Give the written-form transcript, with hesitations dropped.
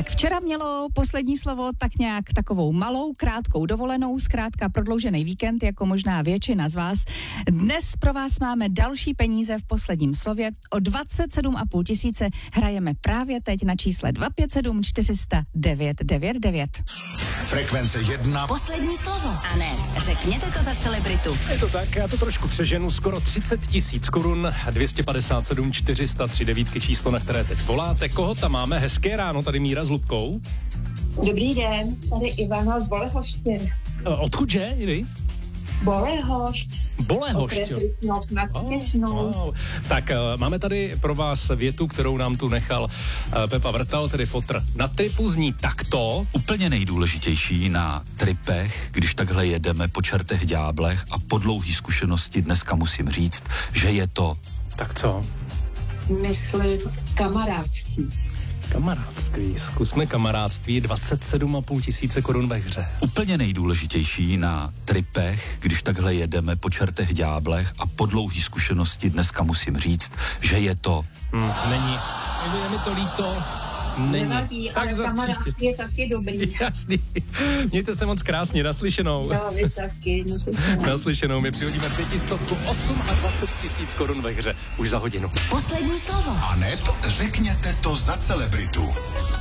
Tak včera mělo poslední slovo tak nějak takovou malou, krátkou dovolenou, zkrátka prodloužený víkend, jako možná většina z vás. Dnes pro vás máme další peníze v posledním slově. O 27,5 tisíce hrajeme právě teď na čísle 257 400 999. Frekvence 1. Poslední slovo. Anet, řekněte to za celebritu. Je to tak, já to trošku přeženu, skoro 30 000 korun, 257 403 9 číslo, na které teď voláte. Koho tam máme? Hezké ráno, tady Míra s Lubkou. Dobrý den, tady Ivana z Bolehoště. Odkudže, i vy? Bolehošť. Bolehošť. Okres Rychnov nad Kněžnou. Wow. Tak máme tady pro vás větu, kterou nám tu nechal Pepa Vrtal, tedy fotr. Na tripu zní takto. Úplně nejdůležitější na tripech, když takhle jedeme po čertech ďáblech a po dlouhý zkušenosti dneska musím říct, že je to... Tak co? Myslím kamarádství. Kamarádství. Zkusme kamarádství, 27,5 tisíce korun ve hře. Úplně nejdůležitější na tripech, když takhle jedeme po čertech ďáblech a po dlouhý zkušenosti dneska musím říct, že je to... Není. Je mi to líto. Není. Nevadí, Tak ale kamarádství je taky dobrý. Jasný. Mějte se moc krásně, naslyšenou. No, vy taky. Naslyšenou, my přihodíme 500, 28 a 20 tisíc korun ve hře. Už za hodinu. Poslední slovo. Aneb, řekněte to za celebritu.